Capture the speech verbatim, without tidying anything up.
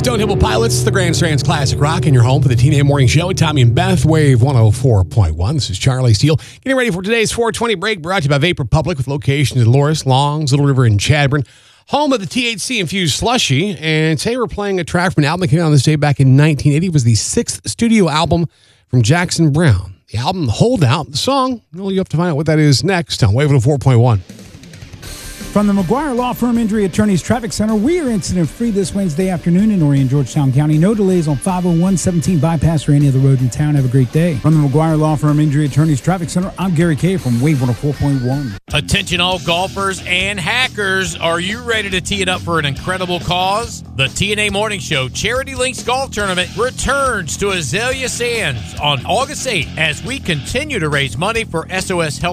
Stone Temple Pilots, the Grand Strands Classic Rock, in your home for the T N A Morning Show. Tommy and Beth, Wave one oh four point one. This is Charlie Steele. Getting ready for today's four twenty break, brought to you by Vapor Public with locations in Loris, Longs, Little River, and Chadbourne. Home of the T H C-infused slushy. And today we're playing a track from an album that came out on this day back in nineteen eighty. It was the sixth studio album from Jackson Browne. The album, Holdout. The song, well, you have to find out what that is next on Wave one oh four point one. From the McGuire Law Firm Injury Attorneys Traffic Center, we are incident-free this Wednesday afternoon in Orion, Georgetown County. No delays on five oh one seventeen bypass or any other road in town. Have a great day. From the McGuire Law Firm Injury Attorneys Traffic Center, I'm Gary Kay from Wave one oh four point one. Attention all golfers and hackers. Are you ready to tee it up for an incredible cause? The T N A Morning Show Charity Links Golf Tournament returns to Azalea Sands on August eighth as we continue to raise money for S O S Health